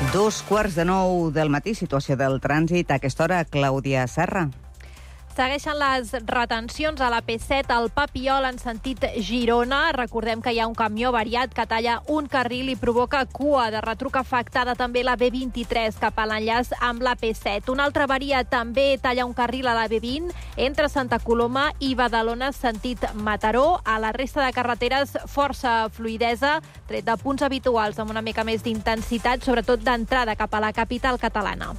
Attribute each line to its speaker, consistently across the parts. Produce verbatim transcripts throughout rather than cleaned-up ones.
Speaker 1: Dos quarts de nou del matí, situació del trànsit. A aquesta hora, Clàudia Serra.
Speaker 2: Segueixen les retencions a la P set al Papiol en sentit Girona. Recordem que hi ha un camió variat que talla un carril i provoca cua. De retruc afectada també la B vint-i-tres cap a l'enllaç amb la P set. Una altra varia també talla un carril a la B vint entre Santa Coloma i Badalona sentit Mataró. A la resta de carreteres força fluidesa, tret de punts habituals amb una mica més d'intensitat, sobretot d'entrada cap a la capital catalana.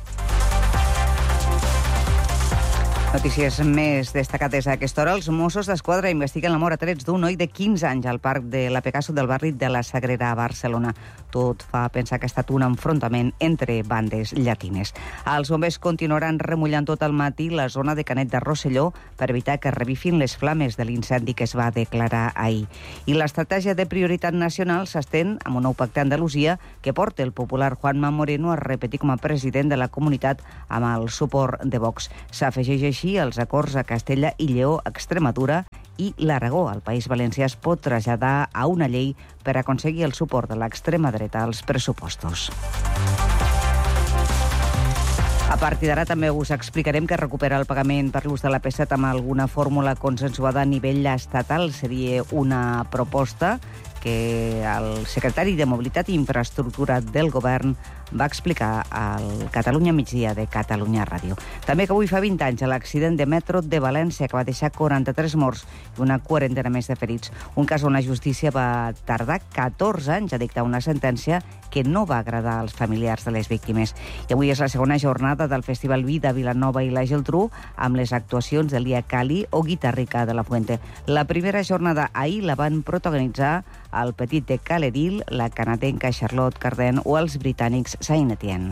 Speaker 1: Notícies més destacades a aquesta hora. Els Mossos d'Esquadra investiguen la mort a trets d'un noi de quinze anys al parc de la Pegaso del barri de la Sagrera a Barcelona. Tot fa pensar que ha estat un enfrontament entre bandes llatines. Els bombers continuaran remullant tot el matí la zona de Canet de Rosselló per evitar que revifin les flames de l'incendi que es va declarar ahir. I l'estratègia de prioritat nacional s'estén amb un nou pacte a Andalusia que porta el popular Juanma Moreno a repetir com a president de la comunitat amb el suport de Vox. S'afegeix així els acords a Castella i Lleó, Extremadura i l'Aragó. El País Valencià es pot traslladar a una llei per aconseguir el suport de l'extrema dreta als pressupostos. A partir d'ara també us explicarem que recuperar el pagament per l'ús de la P set amb alguna fórmula consensuada a nivell estatal seria una proposta que el secretari de Mobilitat i Infraestructura del Govern va explicar al Catalunya Migdia de Catalunya Ràdio. També que avui fa vint anys l'accident de metro de València que va deixar quaranta-tres morts i una quarantena més de ferits. Un cas on la justícia va tardar catorze anys a dictar una sentència que no va agradar als familiars de les víctimes. I avui és la segona jornada del Festival Vida Vilanova i la Geltrú amb les actuacions de Lia Cali o Guitarrica de la Fuente. La primera jornada ahir la van protagonitzar el Petit de Caledil, la canadenca Charlotte Cardin o els britànics Saint Etienne.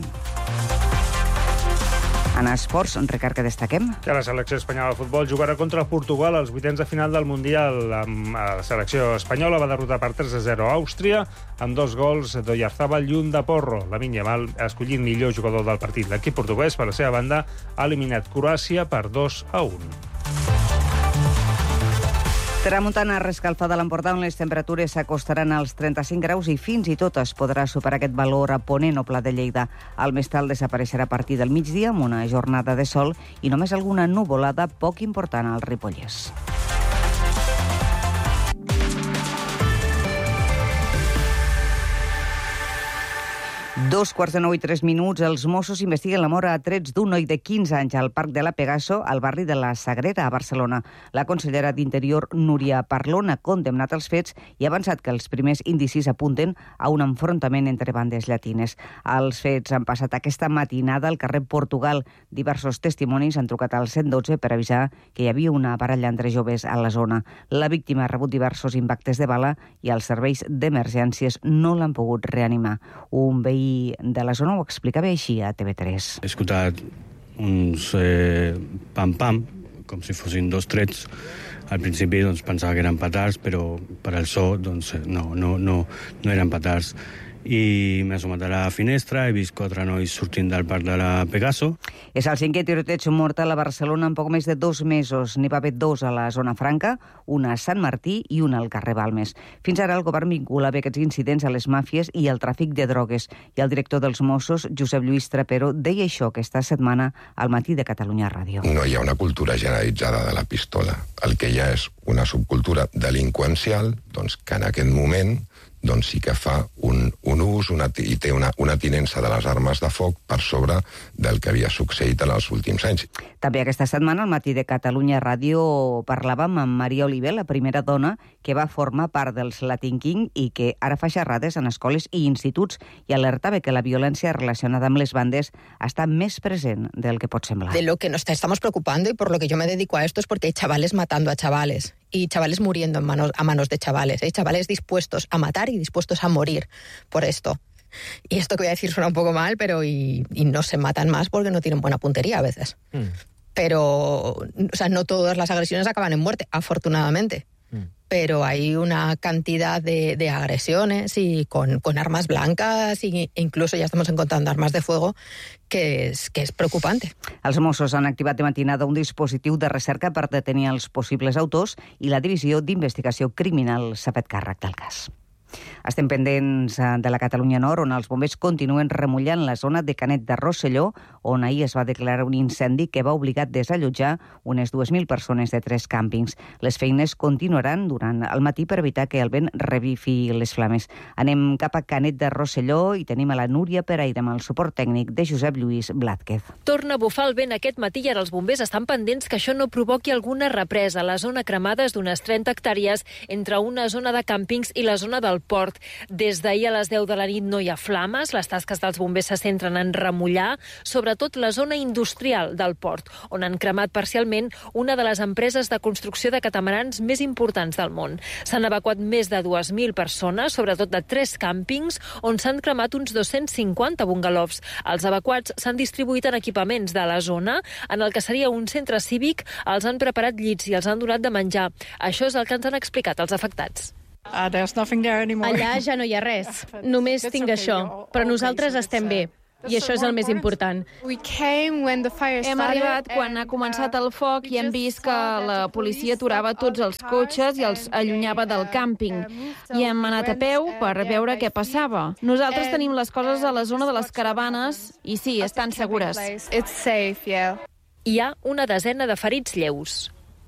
Speaker 1: En esports, Ricard, que destaquem?
Speaker 3: Que la selecció espanyola de futbol jugarà contra Portugal als vuitens de final del Mundial. La selecció espanyola va derrotar per tres a zero a Àustria amb dos gols d'Oyarzabal i un de Porro. Lamine Yamal ha escollit millor jugador del partit. L'equip portuguès, per la seva banda, ha eliminat Croàcia per dos a un.
Speaker 1: Tramuntana rescalfada a l'Empordà, on les temperatures s'acostaran als trenta-cinc graus i fins i tot es podrà superar aquest valor a Ponent o Pla de Lleida. El mestral desapareixerà a partir del migdia amb una jornada de sol i només alguna nuvolada poc important al Ripollès. Dos quarts de nou i tres minuts, els Mossos investiguen la mort a trets d'un noi de quinze anys al parc de la Pegaso, al barri de la Sagrera, a Barcelona. La consellera d'Interior, Núria Parlon, ha condemnat els fets i ha avançat que els primers indicis apunten a un enfrontament entre bandes llatines. Els fets han passat aquesta matinada al carrer Portugal. Diversos testimonis han trucat al cent dotze per avisar que hi havia una baralla entre joves a la zona. La víctima ha rebut diversos impactes de bala i els serveis d'emergències no l'han pogut reanimar. Un veí de la zona ho explicava així a T V tres.
Speaker 4: He escoltat uns eh, pam-pam, com si fossin dos trets. Al principi doncs, pensava que eren petards, però per al so doncs, no, no, no, no eren petards. I m'he assomat a la finestra, he vist quatre nois sortint del parc de la Pegaso.
Speaker 1: És el cinquè tiroteig mortal a Barcelona en poc més de dos mesos. N'hi va haver dos a la zona franca, una a Sant Martí i una al carrer Balmes. Fins ara el govern vinculava aquests incidents a les màfies i al tràfic de drogues. I el director dels Mossos, Josep Lluís Trapero, deia això aquesta setmana al Matí de Catalunya Ràdio.
Speaker 5: No hi ha una cultura generalitzada de la pistola. El que hi ha és una subcultura delinqüencial doncs, que en aquest moment doncs sí que fa un, un ús una, i té una, una tinença de les armes de foc per sobre del que havia succeït en els últims anys.
Speaker 1: També aquesta setmana al Matí de Catalunya Ràdio parlàvem amb Maria Oliver, la primera dona que va formar part dels Latin King i que ara fa xerrades en escoles i instituts i alertava que la violència relacionada amb les bandes està més present del que pot semblar.
Speaker 6: De lo que nos estamos preocupando y por lo que yo me dedico a esto es porque hay chavales matando a chavales. Y chavales muriendo en manos, a manos de chavales. Hay chavales dispuestos a matar y dispuestos a morir por esto. Y esto que voy a decir suena un poco mal, pero y, y no se matan más porque no tienen buena puntería a veces. Mm. Pero, o sea, no todas las agresiones acaban en muerte, afortunadamente. Mm. Pero hay una cantidad de, de agresiones y con, con armas blancas e incluso ya estamos encontrando armas de fuego que és, que és preocupante.
Speaker 1: Els Mossos han activat de matinada un dispositiu de recerca per detenir els possibles autors i la Divisió d'Investigació Criminal s'ha fet càrrec del cas. Estem pendents de la Catalunya Nord, on els bombers continuen remullant la zona de Canet de Rosselló, on ahir es va declarar un incendi que va obligar a desallotjar unes dues mil persones de tres càmpings. Les feines continuaran durant el matí per evitar que el vent revifi les flames. Anem cap a Canet de Rosselló i tenim a la Núria Pereira amb el suport tècnic de Josep Lluís Blázquez.
Speaker 7: Torna a bufar el vent aquest matí i ara els bombers estan pendents que això no provoqui alguna represa. La zona cremada és d'unes trenta hectàrees entre una zona de càmpings i la zona del port. Des d'ahir a les deu de la nit no hi ha flames. Les tasques dels bombers se centren en remullar, sobretot la zona industrial del port, on han cremat parcialment una de les empreses de construcció de catamarans més importants del món. S'han evacuat més de dues mil persones, sobretot de tres càmpings, on s'han cremat uns dos-cents cinquanta bungalows. Els evacuats s'han distribuït en equipaments de la zona. En el que seria un centre cívic, els han preparat llits i els han donat de menjar. Això és el que ens han explicat els afectats.
Speaker 8: Allà ja no hi ha res. Només tinc això. Però nosaltres estem bé. I això és el més important.
Speaker 9: Hem arribat quan ha començat el foc i hem vist que la policia aturava tots els cotxes i els allunyava del càmping. I hem anat a peu per veure què passava. Nosaltres tenim les coses a la zona de les caravanes i sí, estan segures.
Speaker 7: Hi ha una desena de ferits lleus.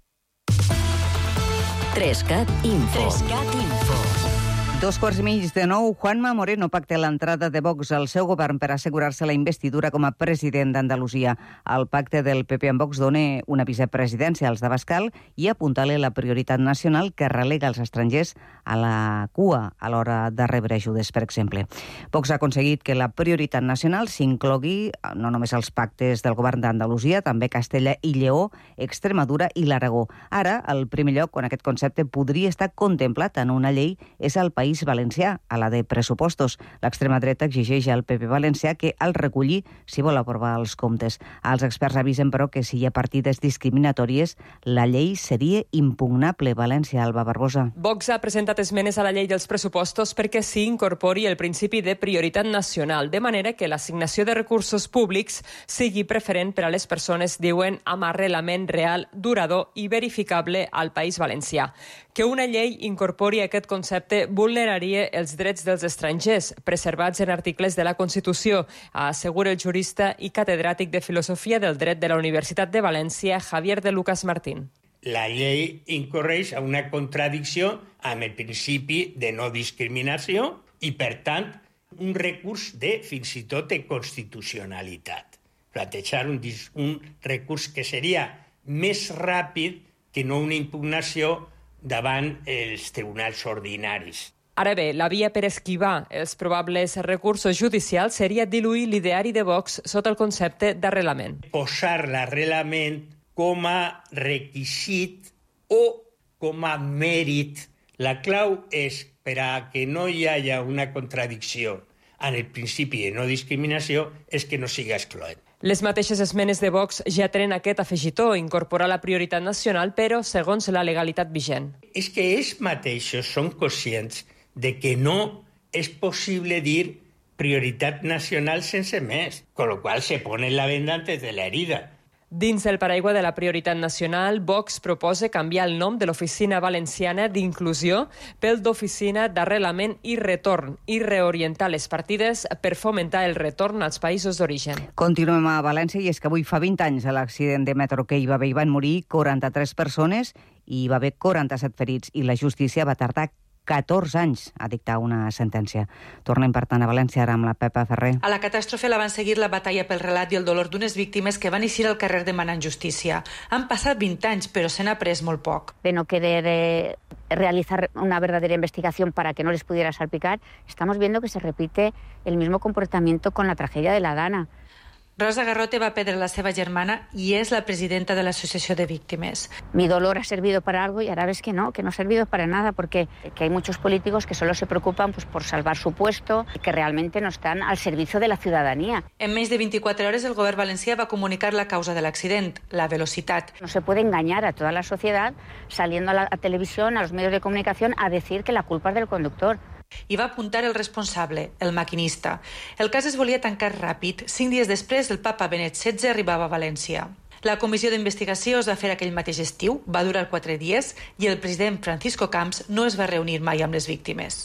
Speaker 10: Trescat Info. Trescat Info.
Speaker 1: Dos quarts i mig de nou, Juanma Moreno pacta l'entrada de Vox al seu govern per assegurar-se la investidura com a president d'Andalusia. El pacte del P P amb Vox dona una vicepresidència als d'Abascal i apuntala la prioritat nacional que relega els estrangers a la cua a l'hora de rebre ajudes, per exemple. Vox ha aconseguit que la prioritat nacional s'inclogui no només als pactes del govern d'Andalusia, també Castella i Lleó, Extremadura i l'Aragó. Ara, el primer lloc on aquest concepte podria estar contemplat en una llei és el País Valencià, a la de pressupostos. L'extrema dreta exigeix al P P valencià que el reculli si vol aprovar els comptes. Els experts avisen, però, que si hi ha partides discriminatòries, la llei seria impugnable. València, Alba Barbosa.
Speaker 11: Vox ha presentat esmenes a la llei dels pressupostos perquè s'hi incorpori el principi de prioritat nacional, de manera que l'assignació de recursos públics sigui preferent per a les persones, diuen, amb arrelament real, durador i verificable al País Valencià. Que una llei incorpori aquest concepte vulneraria els drets dels estrangers, preservats en articles de la Constitució, assegura el jurista i catedràtic de Filosofia del Dret de la Universitat de València, Javier de Lucas Martín.
Speaker 12: La llei incorreix a una contradicció amb el principi de no discriminació i, per tant, un recurs de, fins i tot, de constitucionalitat. Plantejar un, un recurs que seria més ràpid que no una impugnació davant els tribunals ordinaris.
Speaker 11: Ara bé, la via per esquivar els probables recursos judicials seria diluir l'ideari de Vox sota el concepte d'arrelament.
Speaker 12: Posar l'arrelament com a requisit o com a mèrit. La clau és, per a que no hi hagi una contradicció en el principi de no discriminació, és que no siga excloent.
Speaker 11: Les mateixes esmenes de Vox ja tenen aquest afegitó, incorporar la prioritat nacional, però segons la legalitat vigent.
Speaker 12: És que ells mateixos són conscients de que no és possible dir prioritat nacional sense més, con lo cual se pone la venda antes de la herida.
Speaker 11: Dins del paraigua de la prioritat nacional, Vox proposa canviar el nom de l'Oficina Valenciana d'Inclusió pel d'Oficina d'Arrelament i Retorn i reorientar les partides per fomentar el retorn als països d'origen.
Speaker 1: Continuem a València i és que avui fa vint anys de l'accident de metro que hi va haver i van morir quaranta-tres persones i hi va haver quaranta-set ferits i la justícia va tardar catorze anys a dictar una sentència. Tornem, per tant, a València ara amb la Pepa Ferrer.
Speaker 13: A la catàstrofe la van seguir la batalla pel relat i el dolor d'unes víctimes que van eixir al carrer demanant justícia. Han passat vint anys, però se n'ha après molt poc.
Speaker 14: De no querer eh, realizar una verdadera investigación para que no les pudiera salpicar, estamos viendo que se repite el mismo comportamiento con la tragedia de la Dana.
Speaker 13: Rosa Garrote va perdre la seva germana i és la presidenta de l'Associació de Víctimes.
Speaker 14: Mi dolor ha servido para algo y ahora ves que no, que no ha servido para nada, porque que hay muchos políticos que solo se preocupan pues, por salvar su puesto y que realmente no están al servicio de la ciudadanía.
Speaker 13: En menys de vint-i-quatre hores el govern valencià va comunicar la causa de l'accident, la velocitat.
Speaker 14: No se puede engañar a toda la sociedad saliendo a la a televisión, a los medios de comunicación, a decir que la culpa es del conductor.
Speaker 13: I va apuntar el responsable, el maquinista. El cas es volia tancar ràpid. Cinc dies després, el papa Benet setze arribava a València. La comissió d'investigació es va fer aquell mateix estiu, va durar quatre dies i el president Francisco Camps no es va reunir mai amb les víctimes.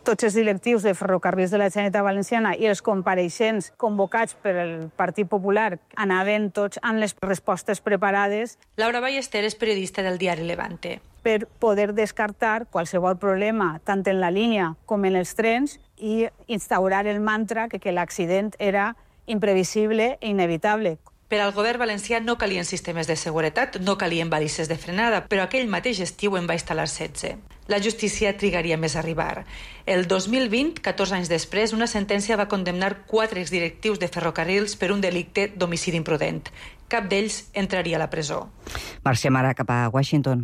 Speaker 15: tots els directius de Ferrocarrils de la Generalitat Valenciana i els compareixents convocats per el Partit Popular anaven tots amb les respostes preparades.
Speaker 13: Laura Ballester és periodista del diari Levante.
Speaker 15: Per poder descartar qualsevol problema, tant en la línia com en els trens, i instaurar el mantra que, que l'accident era imprevisible i inevitable.
Speaker 13: Per al govern valencià no calien sistemes de seguretat, no calien balises de frenada, però aquell mateix estiu en va instal·lar setze. La justícia trigaria més a arribar. El dos mil vint, catorze anys després, una sentència va condemnar quatre exdirectius de ferrocarrils per un delicte d'homicidi imprudent. Cap d'ells entraria a la presó.
Speaker 1: Marxem ara cap a Washington.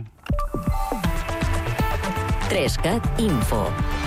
Speaker 10: Trescat Info.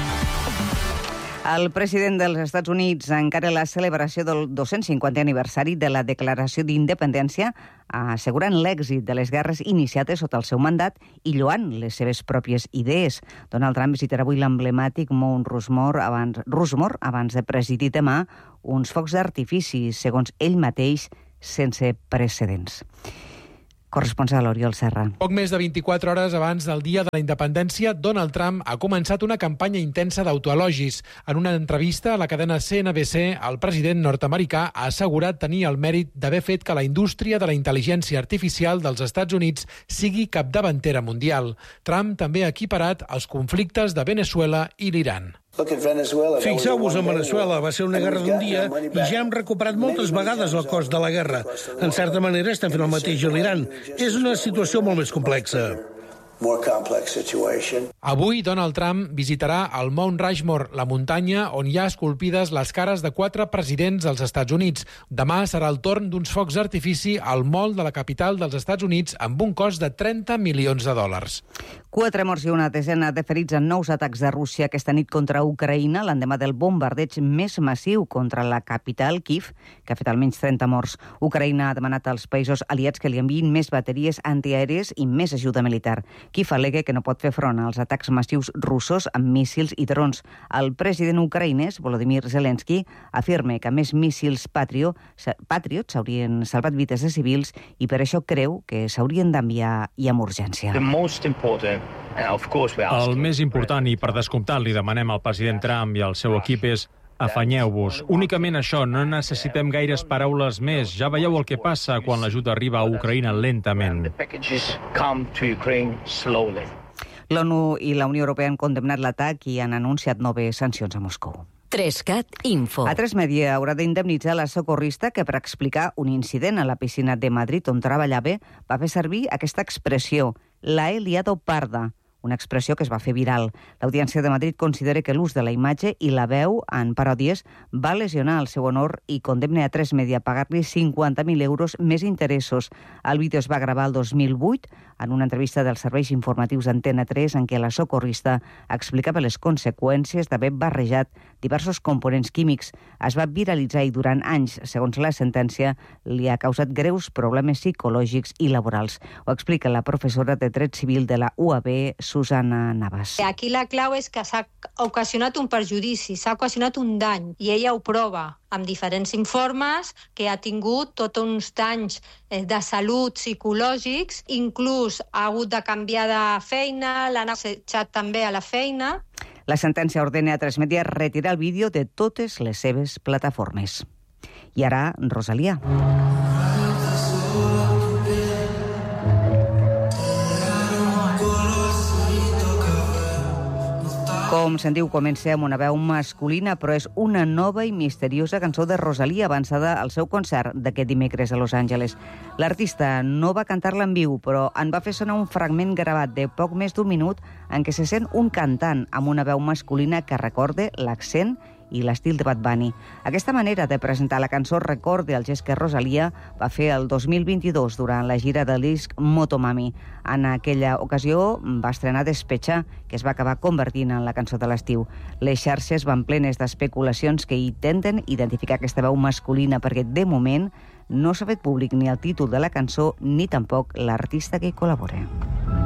Speaker 1: El president dels Estats Units encara la celebració del dos-cents cinquantè aniversari de la Declaració d'Independència, assegurant l'èxit de les guerres iniciades sota el seu mandat i lloant les seves pròpies idees. Donald Trump visitarà avui l'emblemàtic Mount Rushmore abans, Rushmore abans de presidir demà uns focs d'artifici, segons ell mateix, sense precedents. Corresponsal Oriol Serra.
Speaker 16: Poc més de vint-i-quatre hores abans del dia de la independència, Donald Trump ha començat una campanya intensa d'autoelogis. En una entrevista a la cadena C N B C, el president nord-americà ha assegurat tenir el mèrit d'haver fet que la indústria de la intel·ligència artificial dels Estats Units sigui capdavantera mundial. Trump també ha equiparat els conflictes de Venezuela i l'Iran.
Speaker 17: Fixeu-vos en Venezuela, va ser una guerra d'un dia i ja hem recuperat moltes vegades el cost de la guerra. En certa manera estem fent el mateix a l'Iran. És una situació molt més complexa.
Speaker 16: Avui Donald Trump visitarà el Mount Rushmore, la muntanya on hi ha esculpides les cares de quatre presidents dels Estats Units. Demà serà el torn d'uns focs d'artifici al mall de la capital dels Estats Units amb un cost de trenta milions de dòlars.
Speaker 1: Quatre morts i una desena de ferits en nous atacs de Rússia aquesta nit contra Ucraïna, l'endemà del bombardeig més massiu contra la capital, Kiev, que ha fet almenys trenta morts. Ucraïna ha demanat als països aliats que li enviïn més bateries antiaèries i més ajuda militar. Kiev al·lega que no pot fer front als atacs massius russos amb míssils i drons. El president ucraïnès, Volodymyr Zelensky, afirma que més míssils Patriot Patriot s'haurien salvat vides de civils i per això creu que s'haurien d'enviar i amb urgència.
Speaker 18: El més important, i per descomptat li demanem al president Trump i al seu equip, és afanyeu-vos. Únicament això, no necessitem gaires paraules més. Ja veieu el que passa quan l'ajuda arriba a Ucraïna lentament.
Speaker 1: L'ONU i la Unió Europea han condemnat l'atac i han anunciat noves sancions a Moscou.
Speaker 10: Trescat Info.
Speaker 1: A tres Media haurà d'indemnitzar la socorrista que per explicar un incident a la piscina de Madrid on treballava va fer servir aquesta expressió, la he liado parda, una expressió que es va fer viral. L'Audiència de Madrid considera que l'ús de la imatge i la veu en paròdies va lesionar el seu honor i condemna a tres Media a pagar-li cinquanta mil euros més interessos. El vídeo es va gravar el dos mil vuit en una entrevista dels serveis informatius Antena tres en què la socorrista explicava les conseqüències d'haver barrejat diversos components químics. Es va viralitzar i durant anys, segons la sentència, li ha causat greus problemes psicològics i laborals. Ho explica la professora de Dret Civil de la U A B, Susana Navas.
Speaker 19: Aquí la clau és que s'ha ocasionat un perjudici, s'ha ocasionat un dany, i ella ho prova amb diferents informes que ha tingut tots uns danys de salut psicològics, inclús ha hagut de canviar de feina, l'han assetjat també a la feina.
Speaker 1: La sentència ordena a tres Media retirar el vídeo de totes les seves plataformes. I ara, Rosalia. Com se'n diu, comença amb una veu masculina, però és una nova i misteriosa cançó de Rosalia avançada al seu concert d'aquest dimecres a Los Angeles. L'artista no va cantar-la en viu, però en va fer sonar un fragment gravat de poc més d'un minut en què se sent un cantant amb una veu masculina que recorde l'accent i l'estil de Bad Bunny. Aquesta manera de presentar la cançó recorda el gest que Rosalia va fer el dos mil vint-i-dos durant la gira del disc Motomami. En aquella ocasió va estrenar Despecha, que es va acabar convertint en la cançó de l'estiu. Les xarxes van plenes d'especulacions que intenten identificar aquesta veu masculina perquè, de moment, no s'ha fet públic ni el títol de la cançó ni tampoc l'artista que hi col·labora.